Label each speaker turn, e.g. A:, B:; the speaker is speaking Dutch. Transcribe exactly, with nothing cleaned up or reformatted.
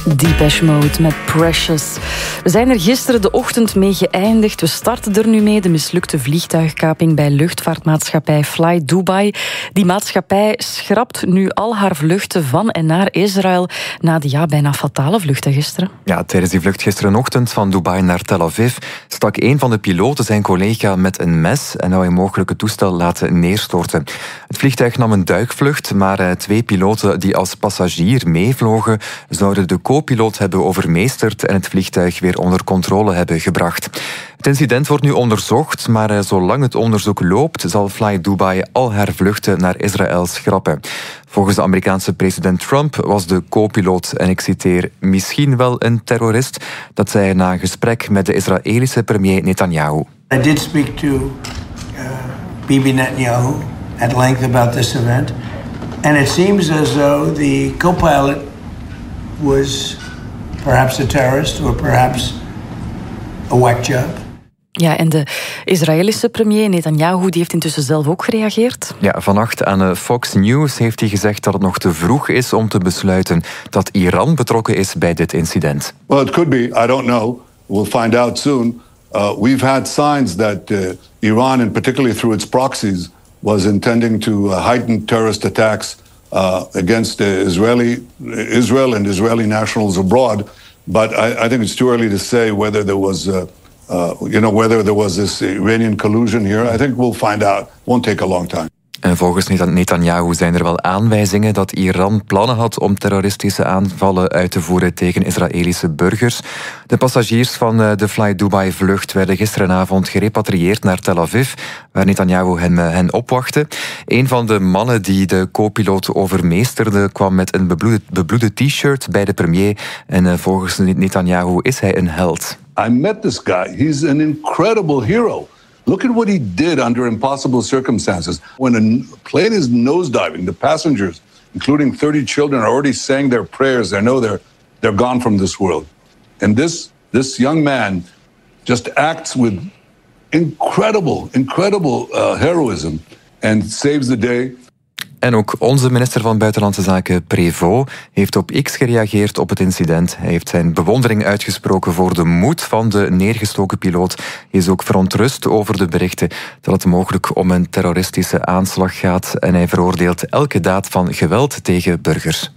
A: Depeche Mode met Precious. We zijn er gisteren de ochtend mee geëindigd. We starten er nu mee. De mislukte vliegtuigkaping bij luchtvaartmaatschappij Fly Dubai. Die maatschappij schrapt nu al haar vluchten van en naar Israël na die ja, bijna fatale vluchten gisteren.
B: Ja, tijdens die vlucht gisterenochtend van Dubai naar Tel Aviv stak een van de piloten zijn collega met een mes en zou hij mogelijk het toestel laten neerstorten. Het vliegtuig nam een duikvlucht, maar twee piloten die als passagier meevlogen zouden de co-piloot hebben overmeesterd en het vliegtuig weer onder controle hebben gebracht. Het incident wordt nu onderzocht, maar zolang het onderzoek loopt zal Fly Dubai al haar vluchten naar Israël schrappen. Volgens de Amerikaanse president Trump was de co-piloot, en ik citeer, misschien wel een terrorist. Dat zei hij na een gesprek met de Israëlische premier Netanyahu.
C: I did speak to uh, Bibi Netanyahu at length about this event, and it seems as though the co-pilot was perhaps a terrorist or perhaps a whack job.
A: Ja, en de Israëlische premier Netanyahu die heeft intussen zelf ook gereageerd.
B: Ja, vannacht aan Fox News heeft hij gezegd dat het nog te vroeg is om te besluiten dat Iran betrokken is bij dit incident.
D: Well, it could be. I don't know. We'll find out soon. Uh, we've had signs that uh, Iran, and particularly through its proxies, was intending to uh, heighten terrorist attacks uh, against uh, Israeli, Israel and Israeli nationals abroad. But I, I think it's too early to say whether there was... Uh, Uh, you know, whether there was this Iranian collusion here. I think we'll find out. Won't take a long time.
B: En volgens Netanyahu zijn er wel aanwijzingen dat Iran plannen had om terroristische aanvallen uit te voeren tegen Israëlische burgers. De passagiers van de Fly Dubai-vlucht werden gisterenavond gerepatrieerd naar Tel Aviv, waar Netanyahu hen, hen opwachtte. Een van de mannen die de co-piloot overmeesterde kwam met een bebloede, bebloede t-shirt bij de premier. En volgens Netanyahu is hij een held.
D: I met this guy. He's an incredible hero. Look at what he did under impossible circumstances. When a plane is nosediving, the passengers, including thirty children, are already saying their prayers. They know they're they're gone from this world. And this this young man just acts with incredible, incredible uh, heroism and saves the day.
B: En ook onze minister van Buitenlandse Zaken, Prévost, heeft op X gereageerd op het incident. Hij heeft zijn bewondering uitgesproken voor de moed van de neergestoken piloot. Hij is ook verontrust over de berichten dat het mogelijk om een terroristische aanslag gaat. En hij veroordeelt elke daad van geweld tegen burgers.